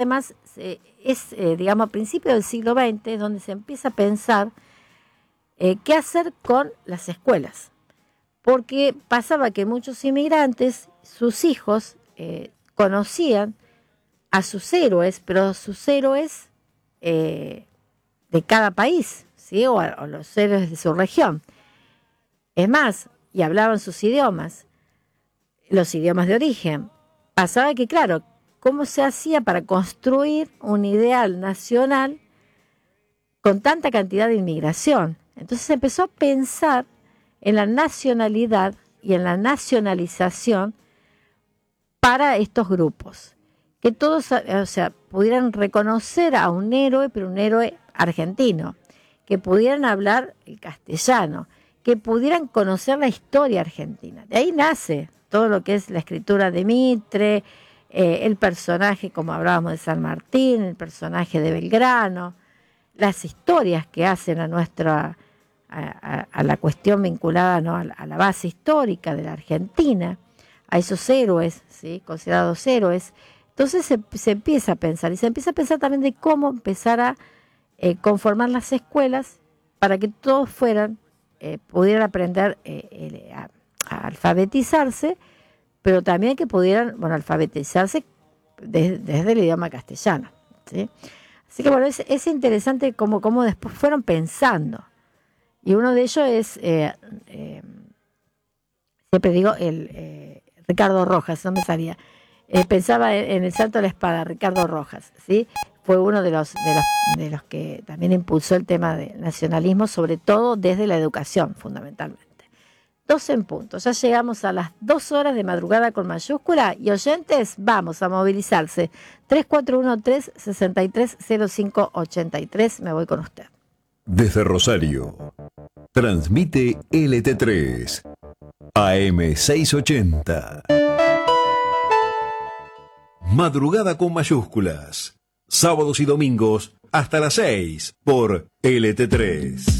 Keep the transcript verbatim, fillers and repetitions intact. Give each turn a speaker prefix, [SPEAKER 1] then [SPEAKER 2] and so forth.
[SPEAKER 1] además eh, es, eh, digamos, a principios del siglo veinte donde se empieza a pensar eh, qué hacer con las escuelas. Porque pasaba que muchos inmigrantes, sus hijos, eh, conocían a sus héroes, pero sus héroes eh, de cada país, ¿sí? o, a, o los héroes de su región. Es más, y hablaban sus idiomas, los idiomas de origen. Pasaba que, claro, ¿cómo se hacía para construir un ideal nacional con tanta cantidad de inmigración? Entonces se empezó a pensar en la nacionalidad y en la nacionalización para estos grupos. Que todos, o sea, pudieran reconocer a un héroe, pero un héroe argentino. Que pudieran hablar el castellano. Que pudieran conocer la historia argentina. De ahí nace todo lo que es la escritura de Mitre, eh, el personaje, como hablábamos de San Martín, el personaje de Belgrano, las historias que hacen a nuestra... A, a, a la cuestión vinculada, ¿no? a, la, a la base histórica de la Argentina, a esos héroes, ¿sí? considerados héroes. Entonces se, se empieza a pensar, y se empieza a pensar también de cómo empezar a eh, conformar las escuelas para que todos fueran, eh, pudieran aprender eh, eh, a, a alfabetizarse, pero también que pudieran, bueno, alfabetizarse desde, desde el idioma castellano, ¿sí? Así que bueno, es, es interesante cómo, cómo después fueron pensando. Y uno de ellos es, eh, eh, siempre digo, el eh, Ricardo Rojas, no me salía. Eh, pensaba en, en el Salto de la Espada, Ricardo Rojas, ¿sí? Fue uno de los, de, los, de los que también impulsó el tema del nacionalismo, sobre todo desde la educación, fundamentalmente. doce en punto, ya llegamos a las dos horas de madrugada con mayúscula, y oyentes, vamos a movilizarse. tres cuatro uno tres, seis tres cero cinco ocho tres, me voy con usted.
[SPEAKER 2] Desde Rosario, transmite L T tres, A M seiscientos ochenta. Madrugada con mayúsculas, sábados y domingos hasta las seis por L T tres.